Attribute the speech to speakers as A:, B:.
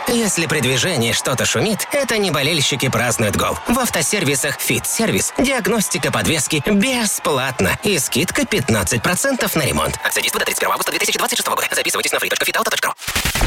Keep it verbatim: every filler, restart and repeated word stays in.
A: Если при движении что-то шумит, это не болельщики празднуют гол. В автосервисах Fit Service диагностика подвески бесплатна и скидка пятнадцать процентов на ремонт. Акция действует до тридцать первого августа две тысячи двадцать шестого года. Записывайтесь на free точка fit auto точка ru.